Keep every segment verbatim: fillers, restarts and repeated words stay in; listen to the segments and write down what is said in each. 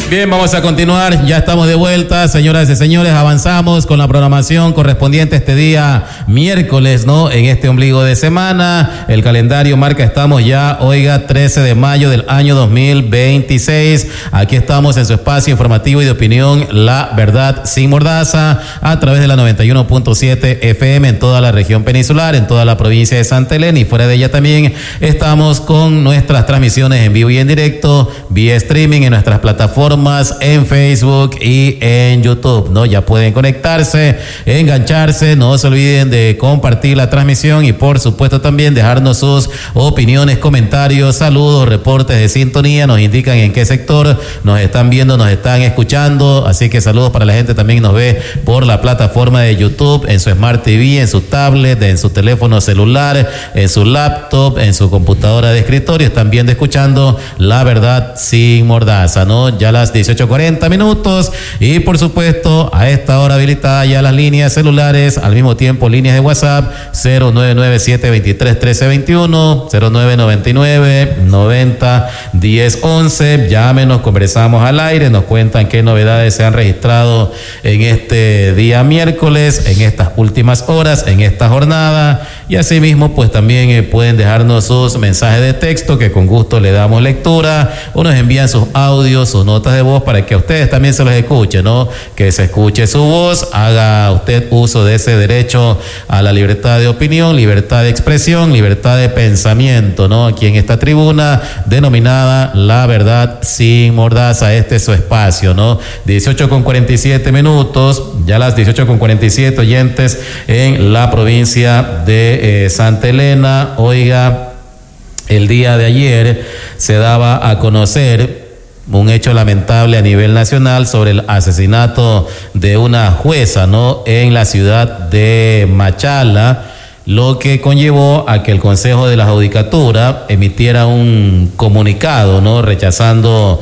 Bien, vamos a continuar, ya estamos de vuelta, señoras y señores, avanzamos con la programación correspondiente este día miércoles, ¿no? En este ombligo de semana, el calendario marca, estamos ya, oiga, trece de mayo del año dos mil veintiséis, aquí estamos en su espacio informativo y de opinión, La Verdad Sin Mordaza, a través de la noventa y uno punto siete F M en toda la región peninsular, en toda la provincia de Santa Elena y fuera de ella también estamos con nuestras transmisiones en vivo y en directo, vía streaming en nuestras plataformas, en Facebook y en YouTube, ¿no? Ya pueden conectarse, engancharse, no se olviden de compartir la transmisión y por supuesto también dejarnos sus opiniones, comentarios, saludos, reportes de sintonía, nos indican en qué sector nos están viendo, nos están escuchando, así que saludos para la gente también que nos ve por la plataforma de YouTube, en su Smart T V, en su tablet, en su teléfono celular, en su laptop, en su computadora de escritorio, están viendo, escuchando La Verdad Sin Mordaza, ¿no? Ya las dieciocho cuarenta minutos y por supuesto a esta hora habilitada ya las líneas celulares, al mismo tiempo líneas de WhatsApp cero nueve nueve siete dos tres uno tres dos uno, cero nueve nueve nueve noventa diez once, llámenos, conversamos al aire, nos cuentan qué novedades se han registrado en este día miércoles, en estas últimas horas, en esta jornada y asimismo pues también eh, pueden dejarnos sus mensajes de texto que con gusto le damos lectura o nos envían sus audios, sus notas de voz para que a ustedes también se los escuche, ¿no? Que se escuche su voz, haga usted uso de ese derecho a la libertad de opinión, libertad de expresión, libertad de pensamiento, ¿no? Aquí en esta tribuna denominada La Verdad Sin Mordaza, este es su espacio, ¿no? dieciocho con cuarenta y siete minutos, ya las dieciocho con cuarenta y siete oyentes en la provincia de eh, Santa Elena. Oiga, el día de ayer se daba a conocer un hecho lamentable a nivel nacional sobre el asesinato de una jueza, ¿no? En la ciudad de Machala, lo que conllevó a que el Consejo de la Judicatura emitiera un comunicado, ¿no? Rechazando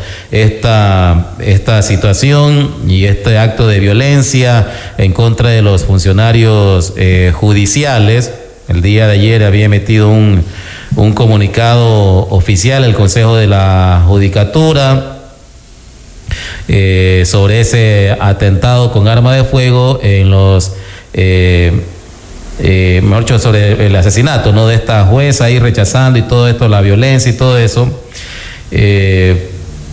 esta, esta situación y este acto de violencia en contra de los funcionarios eh, judiciales. El día de ayer había emitido un, un comunicado oficial el Consejo de la Judicatura Eh, sobre ese atentado con arma de fuego en los eh, eh, mejor dicho, sobre el asesinato, ¿no? De esta jueza ahí rechazando y todo esto, la violencia y todo eso, eh,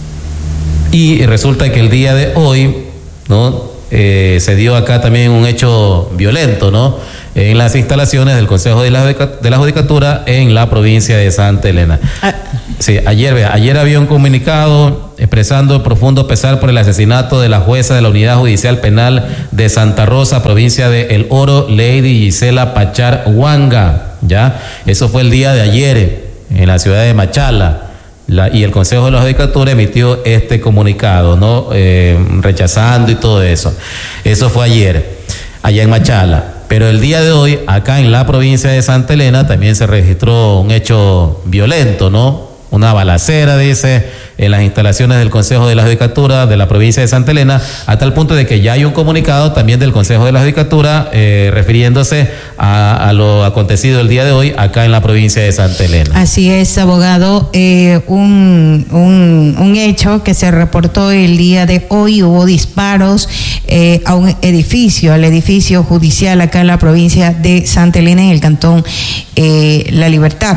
y resulta que el día de hoy, ¿no? Eh, se dio acá también un hecho violento, ¿no? En las instalaciones del Consejo de la, de la Judicatura en la provincia de Santa Elena. Ah. Sí, ayer, vea, ayer había un comunicado expresando profundo pesar por el asesinato de la jueza de la Unidad Judicial Penal de Santa Rosa, provincia de El Oro, Lady Gisela Pachar Huanga, ¿ya? Eso fue el día de ayer en la ciudad de Machala. La, y el Consejo de la Judicatura emitió este comunicado, ¿no? Eh, rechazando y todo eso. Eso fue ayer, allá en Machala. Pero el día de hoy, acá en la provincia de Santa Elena, también se registró un hecho violento, ¿no? Una balacera, dice, en las instalaciones del Consejo de la Judicatura de la provincia de Santa Elena, a tal punto de que ya hay un comunicado también del Consejo de la Judicatura eh, refiriéndose a, a lo acontecido el día de hoy acá en la provincia de Santa Elena. Así es, abogado, eh, un, un, un hecho que se reportó el día de hoy, hubo disparos eh, a un edificio, al edificio judicial acá en la provincia de Santa Elena, en el cantón eh, La Libertad.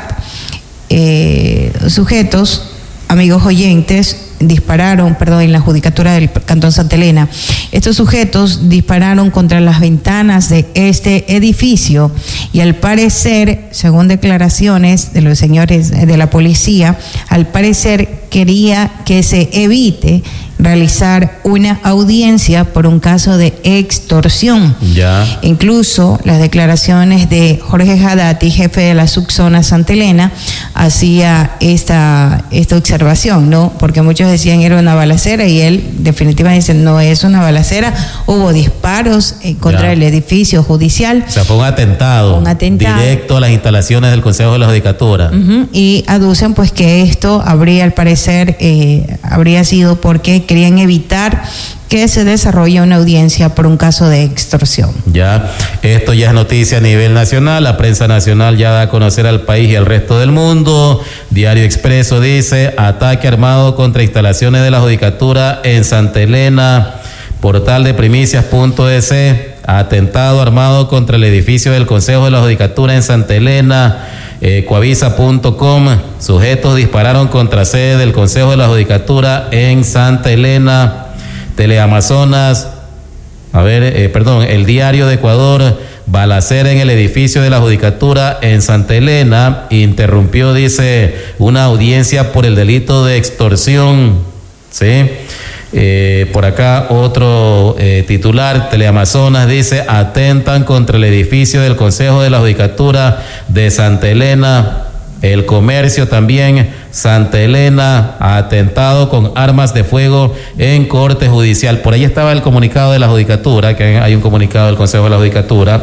Eh, sujetos, amigos oyentes, dispararon, perdón, en la judicatura del Cantón Santa Elena. Estos sujetos dispararon contra las ventanas de este edificio y al parecer, según declaraciones de los señores de la policía, al parecer quería que se evite realizar una audiencia por un caso de extorsión. Ya. Incluso las declaraciones de Jorge Hadati, jefe de la subzona Santa Elena, hacía esta, esta observación, ¿no? Porque muchos decían era una balacera y él definitivamente dice no es una balacera, hubo disparos eh, contra ya. el edificio judicial. O sea, fue un atentado, un atentado directo a las instalaciones del Consejo de la Judicatura. Uh-huh. Y aducen pues que esto habría al parecer, eh, habría sido porque querían evitar que se desarrolla una audiencia por un caso de extorsión. Ya, esto ya es noticia a nivel nacional, la prensa nacional ya da a conocer al país y al resto del mundo. Diario Expreso dice, ataque armado contra instalaciones de la Judicatura en Santa Elena. Portal de primicias punto es, atentado armado contra el edificio del Consejo de la Judicatura en Santa Elena. Eh, Coavisa punto com, sujetos dispararon contra sede del Consejo de la Judicatura en Santa Elena. Teleamazonas, a ver, eh, perdón, el Diario de Ecuador, balacera en el edificio de la Judicatura en Santa Elena, interrumpió, dice, una audiencia por el delito de extorsión, ¿sí? Eh, por acá otro eh, titular, Teleamazonas dice, atentan contra el edificio del Consejo de la Judicatura de Santa Elena. El Comercio también, Santa Elena, atentado con armas de fuego en corte judicial. Por ahí estaba el comunicado de la Judicatura, que hay un comunicado del Consejo de la Judicatura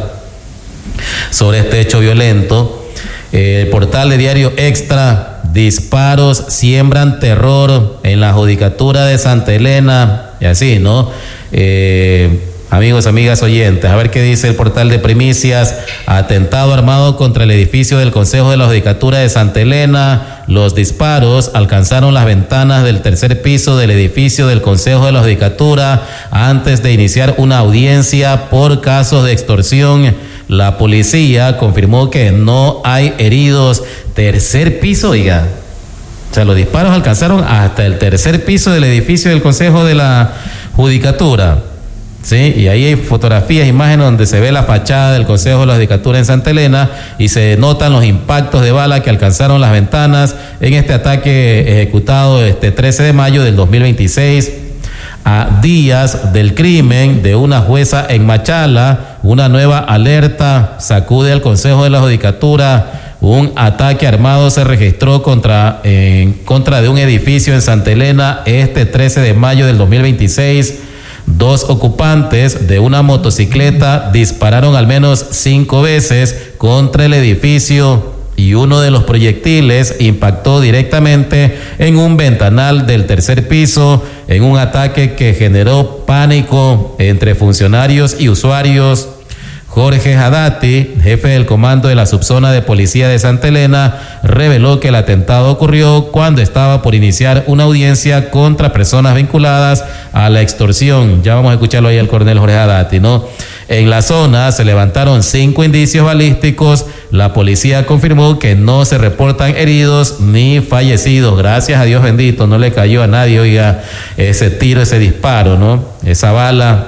sobre este hecho violento. Eh, el portal de Diario Extra, disparos siembran terror en la Judicatura de Santa Elena, y así, ¿no? Eh... Amigos, amigas oyentes, a ver qué dice el portal de primicias. Atentado armado contra el edificio del Consejo de la Judicatura de Santa Elena. Los disparos alcanzaron las ventanas del tercer piso del edificio del Consejo de la Judicatura antes de iniciar una audiencia por casos de extorsión. La policía confirmó que no hay heridos. Tercer piso, oiga. O sea, los disparos alcanzaron hasta el tercer piso del edificio del Consejo de la Judicatura. Sí, y ahí hay fotografías, imágenes donde se ve la fachada del Consejo de la Judicatura en Santa Elena y se notan los impactos de bala que alcanzaron las ventanas en este ataque ejecutado este trece de mayo del dos mil veintiséis. A días del crimen de una jueza en Machala, una nueva alerta sacude al Consejo de la Judicatura. Un ataque armado se registró contra, en contra de un edificio en Santa Elena este trece de mayo del dos mil veintiséis. Dos ocupantes de una motocicleta dispararon al menos cinco veces contra el edificio y uno de los proyectiles impactó directamente en un ventanal del tercer piso en un ataque que generó pánico entre funcionarios y usuarios. Jorge Hadati, jefe del comando de la subzona de policía de Santa Elena, reveló que el atentado ocurrió cuando estaba por iniciar una audiencia contra personas vinculadas a la extorsión. Ya vamos a escucharlo ahí al coronel Jorge Hadati, ¿no? En la zona se levantaron cinco indicios balísticos. La policía confirmó que no se reportan heridos ni fallecidos. Gracias a Dios bendito, no le cayó a nadie, oiga, ese tiro, ese disparo, ¿no? Esa bala.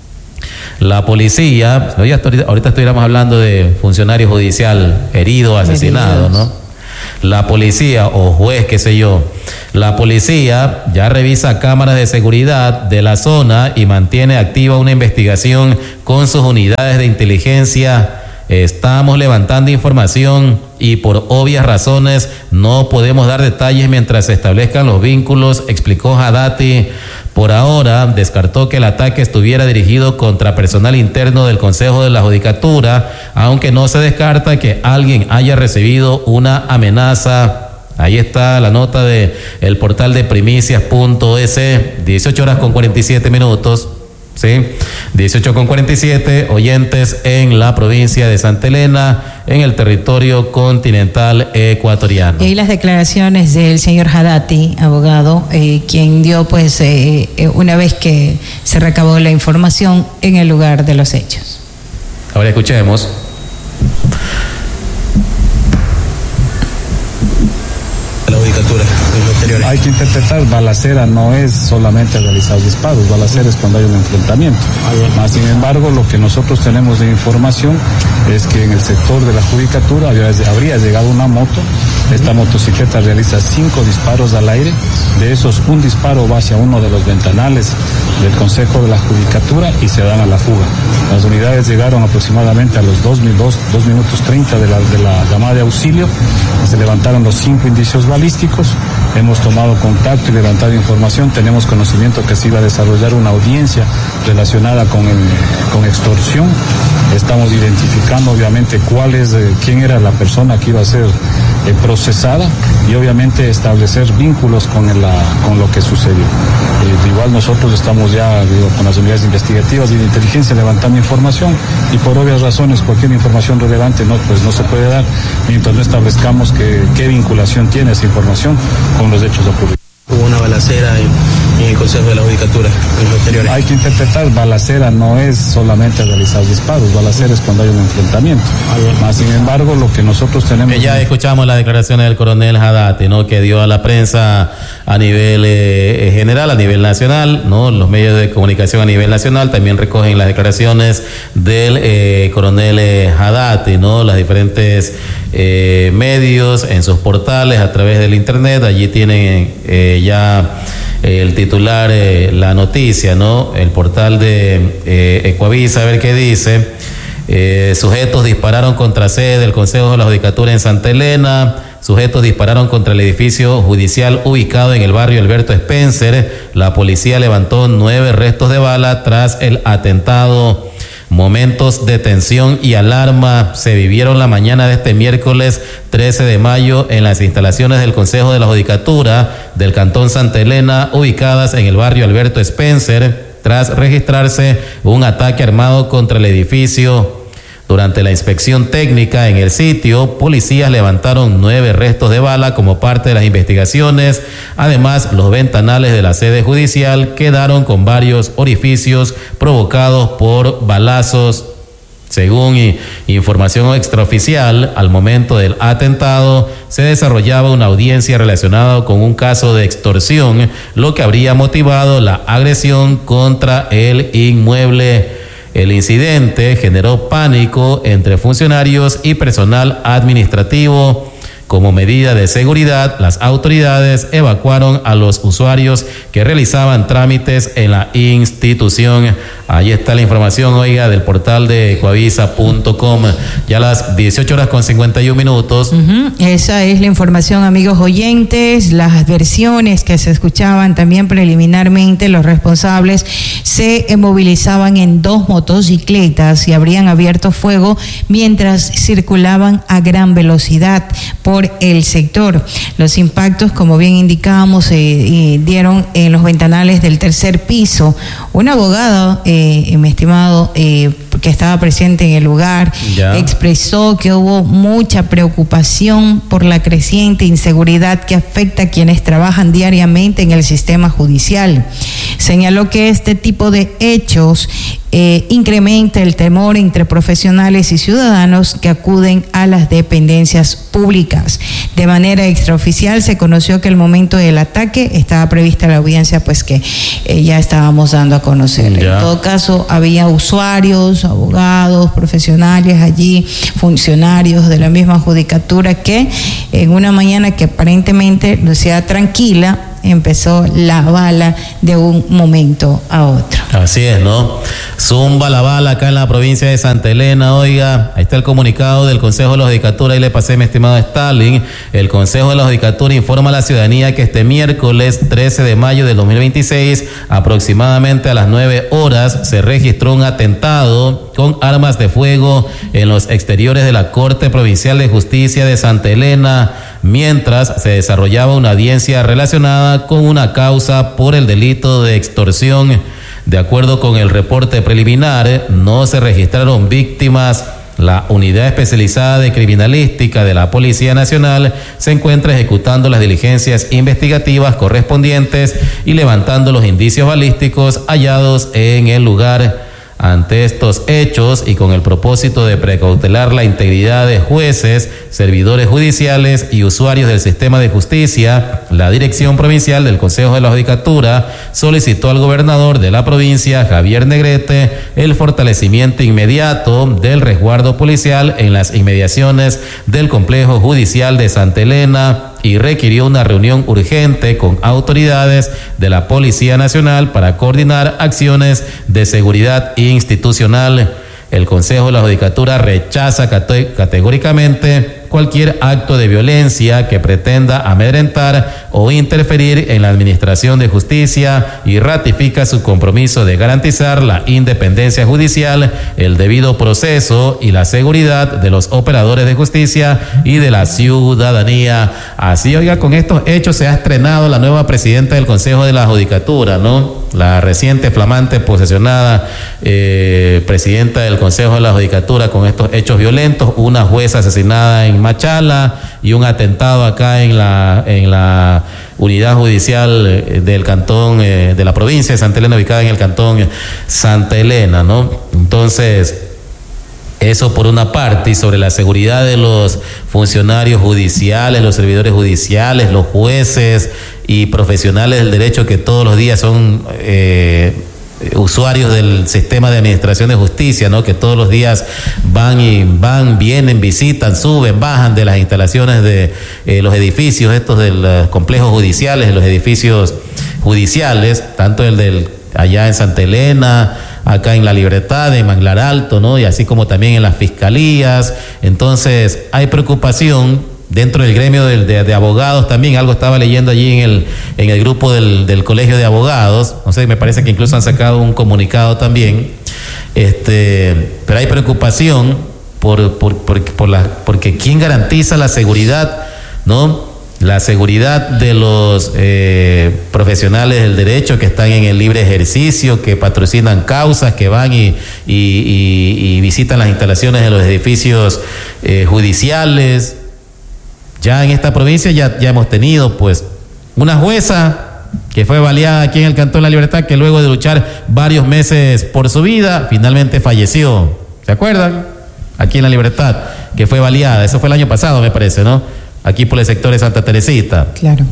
La policía, ahorita estuviéramos hablando de funcionario judicial herido, asesinado, ¿no? La policía o juez, qué sé yo, la policía ya revisa cámaras de seguridad de la zona y mantiene activa una investigación con sus unidades de inteligencia. Estamos levantando información y por obvias razones no podemos dar detalles mientras se establezcan los vínculos, explicó Hadati. Por ahora descartó que el ataque estuviera dirigido contra personal interno del Consejo de la Judicatura, aunque no se descarta que alguien haya recibido una amenaza. Ahí está la nota de el portal de primicias punto es, dieciocho horas con cuarenta y siete minutos. Sí, dieciocho con cuarenta y siete, oyentes en la provincia de Santa Elena, en el territorio continental ecuatoriano. Y las declaraciones del señor Hadati, abogado, eh, quien dio pues eh, una vez que se recabó la información en el lugar de los hechos. Ahora escuchemos. La Judicatura. Hay que interpretar, balacera no es solamente realizar disparos, balacera es cuando hay un enfrentamiento. Más sin embargo, lo que nosotros tenemos de información es que en el sector de la Judicatura había, habría llegado una moto. Esta motocicleta realiza cinco disparos al aire, de esos un disparo va hacia uno de los ventanales del Consejo de la Judicatura y se dan a la fuga. Las unidades llegaron aproximadamente a los dos minutos treinta de la, de la llamada de auxilio, se levantaron los cinco indicios balísticos, hemos tomado contacto y levantado información, tenemos conocimiento que se iba a desarrollar una audiencia relacionada con, el, con extorsión, estamos identificando obviamente cuál es, eh, quién era la persona que iba a ser eh, procesada y obviamente establecer vínculos con, el, con lo que sucedió. Eh, igual nosotros estamos ya digo, con las unidades investigativas y de inteligencia levantando información y por obvias razones cualquier información relevante no, pues no se puede dar mientras no establezcamos que, qué vinculación tiene esa información con los hechos ocurridos. Hubo una balacera en, en el Consejo de la Judicatura en los anteriores. Hay que interpretar, balacera no es solamente realizar disparos, balacera es cuando hay un enfrentamiento. Más sin embargo, lo que nosotros tenemos... Ya escuchamos las declaraciones del coronel Hadati, ¿no? Que dio a la prensa a nivel eh, general, a nivel nacional, ¿no? Los medios de comunicación a nivel nacional también recogen las declaraciones del eh, coronel eh, Hadati, ¿no? Las diferentes eh, medios en sus portales a través del internet, allí tienen eh, ya eh, el titular, eh, la noticia, ¿no? El portal de eh, Ecuavisa, a ver qué dice. Eh, sujetos dispararon contra sede del Consejo de la Judicatura en Santa Elena. Sujetos dispararon contra el edificio judicial ubicado en el barrio Alberto Spencer. La policía levantó nueve restos de bala tras el atentado. Momentos de tensión y alarma se vivieron la mañana de este miércoles trece de mayo en las instalaciones del Consejo de la Judicatura del Cantón Santa Elena, ubicadas en el barrio Alberto Spencer, tras registrarse un ataque armado contra el edificio. Durante la inspección técnica en el sitio, policías levantaron nueve restos de bala como parte de las investigaciones. Además, los ventanales de la sede judicial quedaron con varios orificios provocados por balazos. Según información extraoficial, al momento del atentado se desarrollaba una audiencia relacionada con un caso de extorsión, lo que habría motivado la agresión contra el inmueble. El incidente generó pánico entre funcionarios y personal administrativo. Como medida de seguridad, las autoridades evacuaron a los usuarios que realizaban trámites en la institución. Ahí está la información, oiga, del portal de ecuavisa punto com. Ya a las dieciocho horas con cincuenta y un minutos. Uh-huh. Esa es la información, amigos oyentes. Las versiones que se escuchaban también preliminarmente, los responsables se movilizaban en dos motocicletas y habrían abierto fuego mientras circulaban a gran velocidad por el sector. Los impactos, como bien indicábamos, se eh, dieron en los ventanales del tercer piso. Un abogado, eh, mi estimado, eh, que estaba presente en el lugar, ya. expresó que hubo mucha preocupación por la creciente inseguridad que afecta a quienes trabajan diariamente en el sistema judicial. Señaló que este tipo de hechos eh, incrementa el temor entre profesionales y ciudadanos que acuden a las dependencias públicas. De manera extraoficial se conoció que el momento del ataque estaba prevista la audiencia, pues que eh, ya estábamos dando a conocer. Ya. En todo caso, había usuarios, abogados, profesionales allí, funcionarios de la misma judicatura que en una mañana que aparentemente lucía tranquila, empezó la bala de un momento a otro. Así es, ¿no? Zumba la bala acá en la provincia de Santa Elena, oiga, ahí está el comunicado del Consejo de la Judicatura, ahí le pasé, mi estimado Stalin. El Consejo de la Judicatura informa a la ciudadanía que este miércoles trece de mayo del dos mil veintiséis, aproximadamente a las nueve horas, se registró un atentado con armas de fuego en los exteriores de la Corte Provincial de Justicia de Santa Elena, mientras se desarrollaba una audiencia relacionada con una causa por el delito de extorsión. De acuerdo con el reporte preliminar, no se registraron víctimas. La Unidad Especializada de Criminalística de la Policía Nacional se encuentra ejecutando las diligencias investigativas correspondientes y levantando los indicios balísticos hallados en el lugar. Ante estos hechos y con el propósito de precautelar la integridad de jueces, servidores judiciales y usuarios del sistema de justicia, la Dirección Provincial del Consejo de la Judicatura solicitó al gobernador de la provincia, Javier Negrete, el fortalecimiento inmediato del resguardo policial en las inmediaciones del complejo judicial de Santa Elena y requirió una reunión urgente con autoridades de la Policía Nacional para coordinar acciones de seguridad institucional. El Consejo de la Judicatura rechaza cate- categóricamente cualquier acto de violencia que pretenda amedrentar o interferir en la administración de justicia y ratifica su compromiso de garantizar la independencia judicial, el debido proceso y la seguridad de los operadores de justicia y de la ciudadanía. Así, oiga, con estos hechos se ha estrenado la nueva presidenta del Consejo de la Judicatura, ¿no? La reciente, flamante, posesionada eh, presidenta del Consejo de la Judicatura con estos hechos violentos, una jueza asesinada en Machala y un atentado acá en la en la unidad judicial del cantón eh, de la provincia de Santa Elena, ubicada en el cantón Santa Elena, ¿no? Entonces, eso por una parte. Y sobre la seguridad de los funcionarios judiciales, los servidores judiciales, los jueces y profesionales del derecho que todos los días son eh, usuarios del sistema de administración de justicia, ¿no? Que todos los días van y van, vienen, visitan, suben, bajan de las instalaciones de eh, los edificios estos de los complejos judiciales, de los edificios judiciales, tanto el del allá en Santa Elena, acá en La Libertad, en Manglar Alto, ¿no? Y así como también en las fiscalías. Entonces hay preocupación dentro del gremio de, de, de abogados también. Algo estaba leyendo allí en el en el grupo del, del Colegio de Abogados, no sé, me parece que incluso han sacado un comunicado también, este, pero hay preocupación por, por, por, por la, porque ¿quién garantiza la seguridad, no? La seguridad de los eh, profesionales del derecho que están en el libre ejercicio, que patrocinan causas, que van y, y, y, y visitan las instalaciones de los edificios eh, judiciales. Ya en esta provincia ya, ya hemos tenido pues una jueza que fue baleada aquí en el Cantón La Libertad, que luego de luchar varios meses por su vida, finalmente falleció. ¿Se acuerdan? Aquí en La Libertad, que fue baleada. Eso fue el año pasado, me parece, ¿no? Aquí por el sector de Santa Teresita. Claro.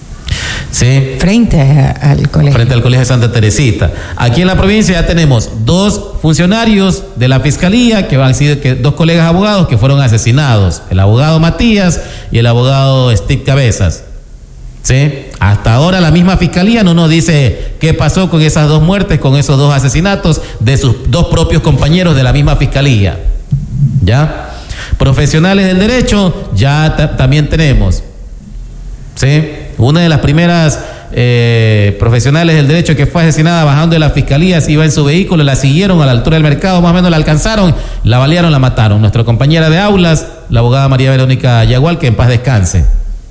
Sí. Frente a, al colegio. Frente al colegio de Santa Teresita. Aquí en la provincia ya tenemos dos funcionarios de la fiscalía que han sido que, dos colegas abogados que fueron asesinados. El abogado Matías y el abogado Steve Cabezas. ¿Sí? Hasta ahora la misma fiscalía no nos dice qué pasó con esas dos muertes, con esos dos asesinatos de sus dos propios compañeros de la misma fiscalía. ¿Ya? Profesionales del derecho ya t- también tenemos. ¿Sí? Una de las primeras eh, profesionales del derecho que fue asesinada bajando de las fiscalías, iba en su vehículo, la siguieron a la altura del mercado, más o menos la alcanzaron, la balearon, la mataron. Nuestra compañera de aulas, la abogada María Verónica Yagual, que en paz descanse.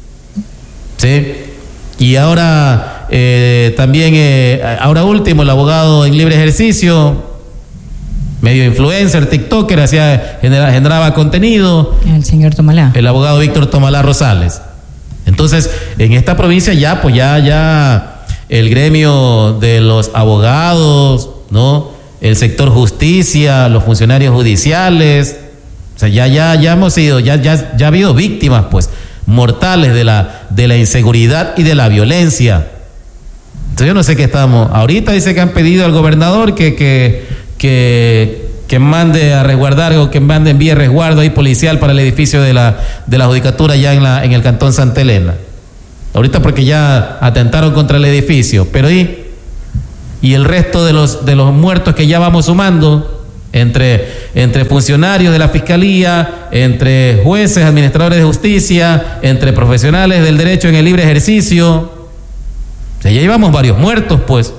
¿Sí? Y ahora eh, también, eh, ahora último, el abogado en libre ejercicio, medio influencer, tiktoker, hacía, genera, generaba contenido. El señor Tomalá. El abogado Víctor Tomalá Rosales. Entonces, en esta provincia ya, pues ya, ya el gremio de los abogados, ¿no? El sector justicia, los funcionarios judiciales, o sea, ya, ya, ya hemos sido, ya, ya, ya ha habido víctimas, pues, mortales de la, de la inseguridad y de la violencia. Entonces yo no sé qué estamos. Ahorita dice que han pedido al gobernador que, que, que, que mande a resguardar o que mande envíe resguardo ahí policial para el edificio de la, de la judicatura ya en la, en el cantón Santa Elena. Ahorita porque ya atentaron contra el edificio, pero y, y el resto de los, de los muertos que ya vamos sumando. Entre, entre funcionarios de la fiscalía, entre jueces, administradores de justicia, entre profesionales del derecho en el libre ejercicio. O sea, ya llevamos varios muertos, pues.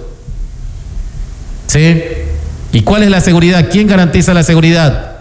¿Sí? ¿Y cuál es la seguridad? ¿Quién garantiza la seguridad?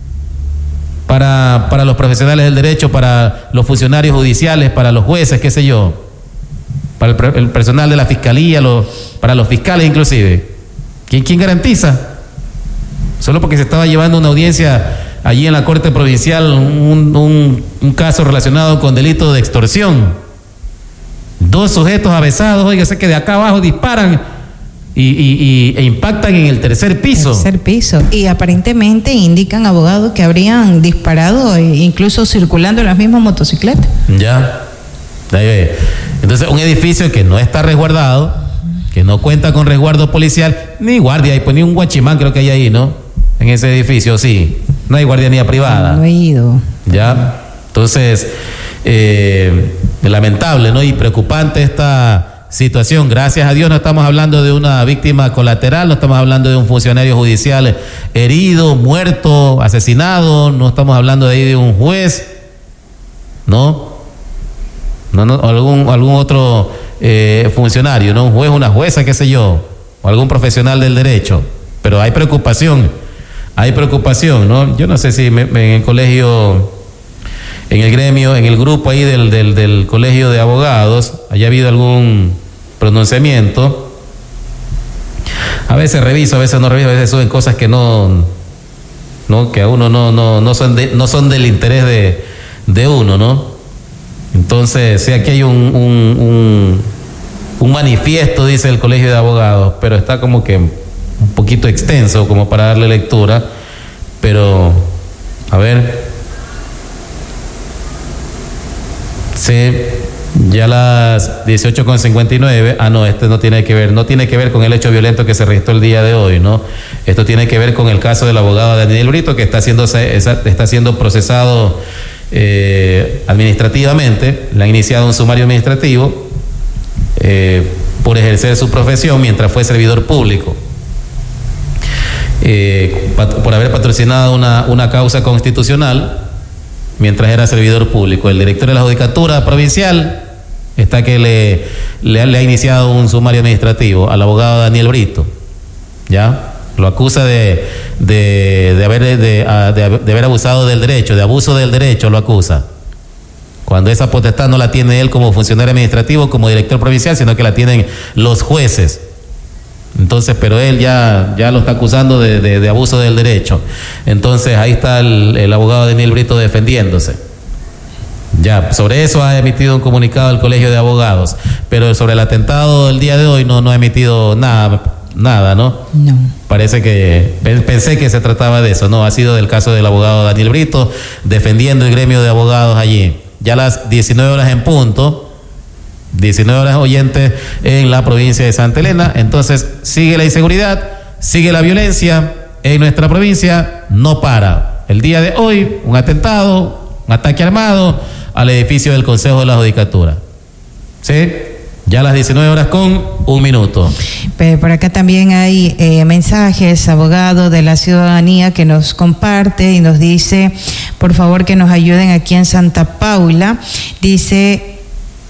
Para, para los profesionales del derecho, para los funcionarios judiciales, para los jueces, qué sé yo. Para el, el personal de la fiscalía, lo, para los fiscales inclusive. ¿Quién, quién garantiza? Solo porque se estaba llevando una audiencia allí en la Corte Provincial, un, un, un caso relacionado con delito de extorsión. Dos sujetos avesados, oiga, sé que de acá abajo disparan y, y, y, e impactan en el tercer piso. Tercer piso. Y aparentemente indican abogados que habrían disparado e incluso circulando en las mismas motocicletas. Ya. Entonces, un edificio que no está resguardado, que no cuenta con resguardo policial, ni guardia, y pues ni un guachimán creo que hay ahí, ¿no? En ese edificio, sí. No hay guardianía privada. No he ido. Ya. Entonces, eh, lamentable, ¿no? Y preocupante esta, situación. Gracias a Dios no estamos hablando de una víctima colateral, no estamos hablando de un funcionario judicial herido, muerto, asesinado, no estamos hablando de ahí de un juez, ¿no? No, no, algún, algún otro eh, funcionario, ¿no? Un juez, una jueza, qué sé yo, o algún profesional del derecho. Pero hay preocupación, hay preocupación, ¿no? Yo no sé si me, me, en el colegio, en el gremio, en el grupo ahí del, del, del colegio de abogados, haya habido algún pronunciamiento. A veces reviso, a veces no reviso, a veces suben cosas que no, no que a uno no, no, no son de, no son del interés de, de uno, ¿no? Entonces, sí, aquí hay un, un, un, un manifiesto, dice el colegio de abogados, pero está como que un poquito extenso como para darle lectura, pero a ver, sí, ya las dieciocho con cincuenta y nueve, ah no, este no tiene que ver, no tiene que ver con el hecho violento que se registró el día de hoy, ¿no? Esto tiene que ver con el caso del abogado Daniel Brito, que está siendo, está siendo procesado eh, administrativamente. Le han iniciado un sumario administrativo eh, por ejercer su profesión mientras fue servidor público. Eh, por haber patrocinado una, una causa constitucional mientras era servidor público. El director de la Judicatura Provincial está que le, le, le ha iniciado un sumario administrativo al abogado Daniel Brito, ¿ya? Lo acusa de, de, de, haber, de, de, de haber abusado del derecho, de abuso del derecho lo acusa, cuando esa potestad no la tiene él como funcionario administrativo, como director provincial, sino que la tienen los jueces. Entonces, pero él ya, ya lo está acusando de, de, de abuso del derecho. Entonces, ahí está el, el abogado Daniel Brito defendiéndose. Ya, sobre eso ha emitido un comunicado el Colegio de Abogados, pero sobre el atentado del día de hoy no, no ha emitido nada, nada, ¿no? No. Parece que, pensé que se trataba de eso, ¿no? Ha sido del caso del abogado Daniel Brito, defendiendo el gremio de abogados allí. Ya a las diecinueve horas en punto, diecinueve horas oyentes en la provincia de Santa Elena. Entonces sigue la inseguridad, sigue la violencia en nuestra provincia, no para. El día de hoy, un atentado, un ataque armado al edificio del Consejo de la Judicatura. ¿Sí? Ya a las diecinueve horas con un minuto. Pero por acá también hay eh, mensajes, abogado de la ciudadanía, que nos comparte y nos dice, por favor, que nos ayuden aquí en Santa Paula. Dice,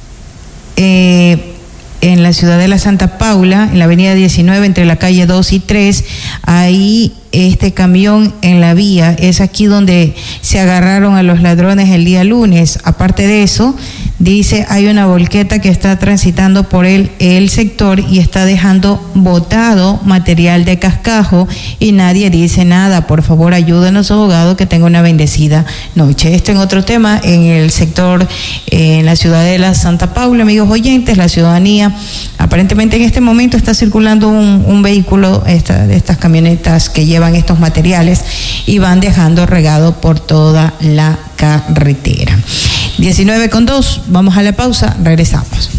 eh, en la ciudad de la Santa Paula, en la avenida diecinueve, entre la calle dos y tres, ahí este camión en la vía, es aquí donde se agarraron a los ladrones el día lunes. Aparte de eso, dice, hay una volqueta que está transitando por el, el sector y está dejando botado material de cascajo y nadie dice nada. Por favor, ayúdenos, abogado, que tenga una bendecida noche. Esto en otro tema, en el sector, eh, en la ciudad de la Santa Paula, amigos oyentes, la ciudadanía, aparentemente en este momento está circulando un, un vehículo esta, de estas camionetas que llevan estos materiales y van dejando regado por toda la carretera. diecinueve con dos, vamos a la pausa, regresamos.